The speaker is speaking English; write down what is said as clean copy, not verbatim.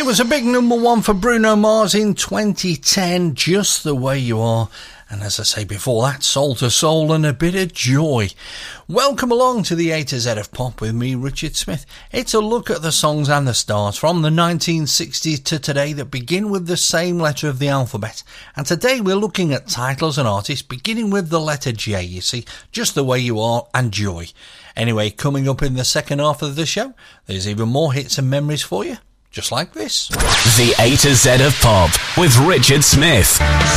It was a big number one for Bruno Mars in 2010, Just the Way You Are. And as I say before that, Soul to Soul and a bit of joy. Welcome along to the A to Z of Pop with me, Richard Smith. It's a look at the songs and the stars from the 1960s to today that begin with the same letter of the alphabet. And today we're looking at titles and artists beginning with the letter J, you see, Just the Way You Are and Joy. Anyway, coming up in the second half of the show, there's even more hits and memories for you, just like this. The A to Z of Pop with Richard Smith.